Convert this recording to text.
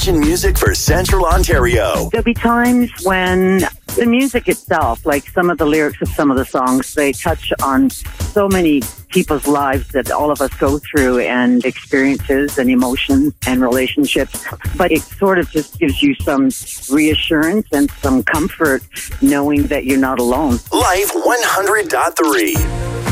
Christian music for Central Ontario. There'll be times when the music itself, like some of the lyrics of some of the songs, they touch on so many people's lives that all of us go through, and experiences and emotions and relationships. But it sort of just gives you some reassurance and some comfort knowing that you're not alone. Life 100.3.